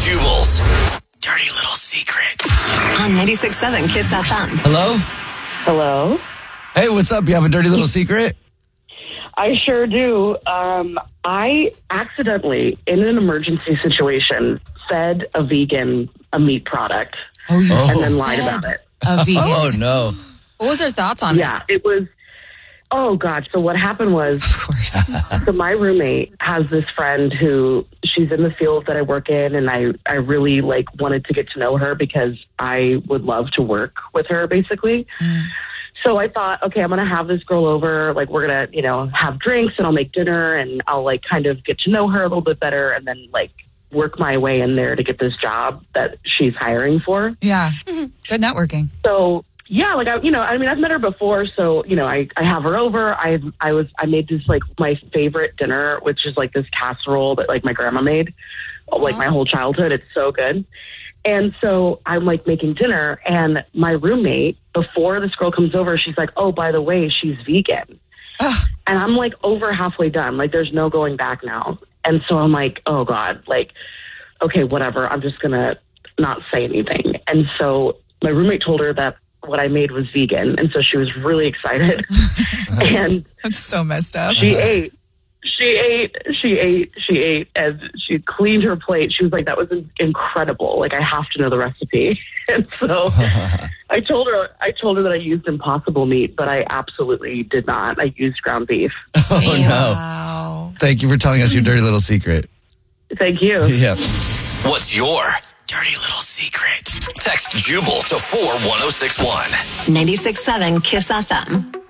Jubal's dirty little secret. On 96.7 Kiss FM. Hello? Hello? Hey, what's up? You have a dirty little secret? I sure do. I accidentally, in an emergency situation, fed a vegan a meat product and then lied about it. A vegan. Oh, no. What was their thoughts on it? Yeah, it was, oh, God. So what happened was, Of course. so my roommate has this friend who, she's in the field that I work in, and I really, wanted to get to know her because I would love to work with her, basically. So I thought, okay, I'm going to have this girl over. We're going to, have drinks and I'll make dinner and I'll kind of get to know her a little bit better and then work my way in there to get this job that she's hiring for. Yeah. Good networking. So yeah, I've met her before. So, I have her over. I made this my favorite dinner, which is this casserole that my grandma made my whole childhood. It's so good. And so I'm making dinner, and my roommate, before this girl comes over, she's like, oh, by the way, she's vegan. And I'm over halfway done. There's no going back now. And so I'm oh God, okay, whatever. I'm just going to not say anything. And so my roommate told her that what I made was vegan. And so she was really excited. And That's so messed up. she ate, and she cleaned her plate. She was like, that was incredible. I have to know the recipe. And so I told her that I used Impossible meat, but I absolutely did not. I used ground beef. Oh, Wow. no. Thank you for telling us your dirty little secret. Thank you. Yeah. What's your dirty little secret? Text Jubal to 41061. 96.7 Kiss FM.